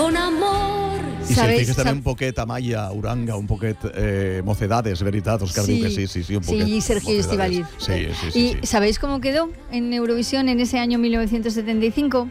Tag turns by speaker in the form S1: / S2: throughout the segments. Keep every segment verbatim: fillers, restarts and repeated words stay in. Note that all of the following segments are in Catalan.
S1: con amor.
S2: I si et fiques també un poquet Amaya, Uranga, un poquet eh, Mocedades, veritat, Òscar
S3: sí,
S2: diu que sí, sí, sí, un poquet.
S3: Sí, y Sergio Estíbaliz.
S2: Sí, sí, sí.
S3: ¿Y
S2: sí.
S3: sabéis cómo quedó en Eurovisión en ese año mil novecientos setenta y cinco?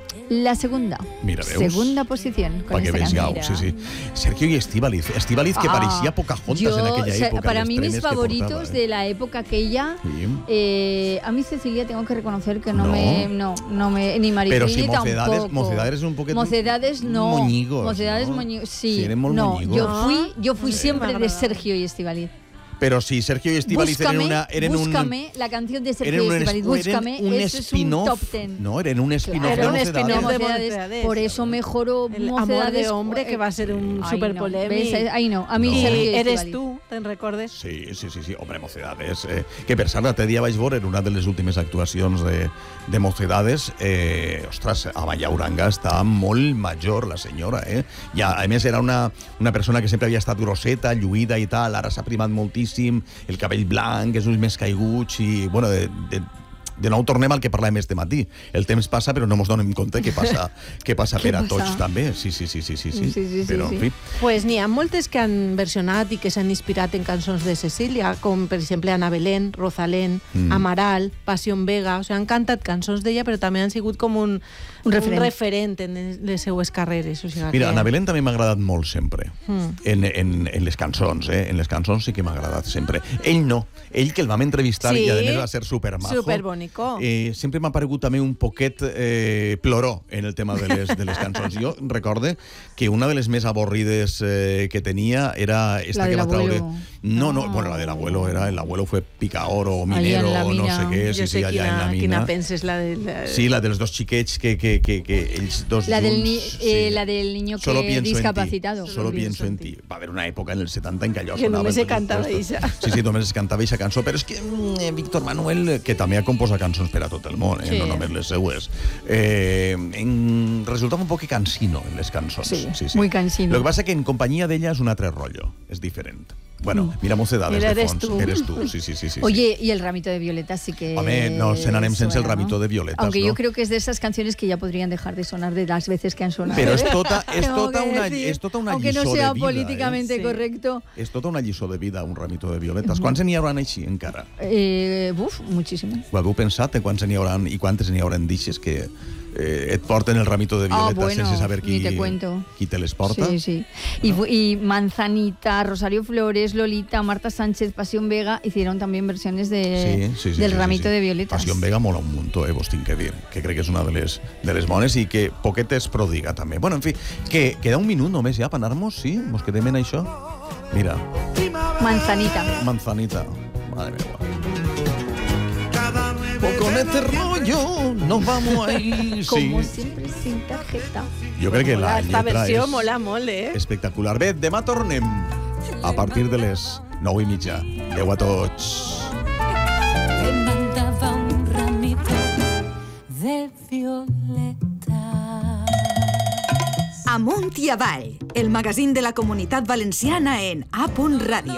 S3: La segunda.
S2: Mira, veus?
S3: Segunda posición.
S2: Para que veis Gau, sí, sí. Sergio y Estíbaliz. Estíbaliz que
S3: ah,
S2: parecía Pocahontas
S3: yo,
S2: en aquella
S3: o sea,
S2: época.
S3: Para mí mis favoritos
S2: portaba, ¿eh?
S3: de la época aquella. Sí. Eh, a mí Cecilia tengo que reconocer que no, no. me, no, no me, ni Marifridi
S2: Pero si Mocedades,
S3: tampoco.
S2: Mocedades es un poquito.
S3: Mocedades no.
S2: Moñigos.
S3: Mocedades
S2: ¿no?
S3: moñigos, sí.
S2: sí no,
S3: moñigos. Yo fui, yo fui
S2: sí,
S3: siempre de Sergio y Estíbaliz.
S2: Pero si Sergio y Estíbaliz eran una... Eran
S3: búscame, un, la canción de Sergio y Estíbaliz, búscame,
S2: un
S3: eso es un top ten.
S2: No, era un spin-off
S3: claro,
S2: de
S3: Mocedades.
S2: Mocedades.
S3: De Mocedades. Por eso mejoró
S4: el
S3: Mocedades.
S4: Amor de hombre, que va a ser un súper
S3: no.
S4: polémico.
S3: Ahí no, a mí
S4: no.
S3: Sergio y
S4: Eres
S3: Estíbaliz.
S4: tú, te'n recordes?
S2: Sí, sí, sí, sí. Hombre, Mocedades. Eh, que per cert, l'altre dia vaig veure en una de les últimes actuacions de, de Mocedades. Eh, ostres, Amaya Uranga està molt major, la senyora, eh? I a, a més era una, una persona que sempre havia estat grosseta, lluïda i tal, ara s'ha primat moltíssim, el cabell blanc, és ulls més caiguts i, bueno, de, de, de nou tornem al que parlàvem este matí. El temps passa, però no ens donem compte que passa, que passa per a tots, també. Sí, sí, sí, sí, sí, sí.
S3: sí, sí,
S2: però,
S3: sí.
S2: en fi.
S4: Pues n'hi ha moltes que han versionat i que s'han inspirat en cançons de Cecília, com, per exemple, Ana Belén, Rosalén, mm. Amaral, Passion Vega. O sigui, han cantat cançons d'ella, però també han sigut com un, un, referent. un referent en les seues carreres. O sigui,
S2: Mira,
S4: que...
S2: Ana Belén també m'ha agradat molt sempre.
S4: Mm.
S2: En, en, en les cançons, eh? En les cançons sí que m'ha agradat sempre. Ell no. Ell, que el vam entrevistar
S4: sí,
S2: i a més va ser supermajo.
S4: Superbonico.
S2: Eh, sempre m'ha paregut també un poquet eh, ploró en el tema de les, de les cançons. Jo recorde que una de les més avorrides eh, que tenia era esta que va traure... No, no, bueno, la del abuelo era... El abuelo fue picador o minero o no sé què. Sí, sí, allà
S4: quina,
S2: en la mina.
S4: Quina penses, la de... La...
S2: Sí, la dels dos xiquets que, que, que, que ells dos
S3: la del,
S2: junts...
S3: ni, eh,
S2: sí.
S3: la del niño que discapacitado.
S2: Solo, Solo pienso en ti. Va haver una època en els setanta en què allò
S4: que
S2: sonava...
S4: només se cantava eixa.
S2: Sí, sí, només se cantava eixa cançó, però és que eh, Víctor Manuel, que també ha composat cançons per a tot el món, eh, sí. no només les seues, eh, en, resultava un poc cansino en les cançons.
S3: Sí,
S2: sí, sí.
S3: muy cansino.
S2: Lo que passa que en companyia d'ella és un altre rotllo, és diferent. Bueno, mira Mocedades
S4: Mira,
S2: de
S4: eres
S2: fons.
S4: tú.
S2: Eres tú, sí, sí, sí, sí.
S3: Oye, y el ramito de violetas sí que...
S2: Home, no, se n'anem sense el ramito
S3: ¿no?
S2: de violetas,
S3: Aunque
S2: ¿no?
S3: yo creo que es de esas canciones que ya podrían dejar de sonar de las veces que han sonado.
S2: Però és tota, és tota, una,
S3: decir,
S2: és tota una
S3: aunque
S2: lliçó
S3: no sea
S2: de vida.
S3: políticamente
S2: eh?
S3: correcto.
S2: És tota una lliçó de vida, un ramito de violetes. Quants n'hi hauran així, encara?
S3: Eh, uf, muchísimo.
S2: Ho haveu pensat en quants n'hi hauran i quantes n'hi hauran d'ixes que eh, et porten el ramito de violetas
S3: ah, bueno,
S2: sense saber qui,
S3: ni te cuento.
S2: qui te les porta?
S3: Sí, sí. Y, no. y Manzanita, Rosario Flores, Lolita, Marta Sánchez, Pasión Vega hicieron también versiones de,
S2: sí, sí, sí,
S3: del
S2: sí,
S3: ramito
S2: sí, sí.
S3: de violetas.
S2: Pasión Vega mola un muntó, eh, vos tinc que dir, que crec que és una de les, de les bones i que poquet es prodiga també. Bueno, en fi, que queda un minut només ja per anar-nos, sí? Mos quedem en això? Mira.
S3: Manzanita.
S2: Manzanita. Madre mía. Pues con este rollo nos vamos a ir.
S3: Como
S2: sí.
S3: siempre, sin tarjeta.
S2: Jo crec que
S4: mola,
S2: la
S4: esta
S2: lletra
S4: versió
S2: és
S4: mola molt, eh?
S2: espectacular. Bé, demà tornem a partir de les nou i mitja. Adéu a tots.
S1: Me mandaba un ramito de violeta.
S5: Amunt i avall, el magazín de la Comunitat Valenciana en A. Ràdio.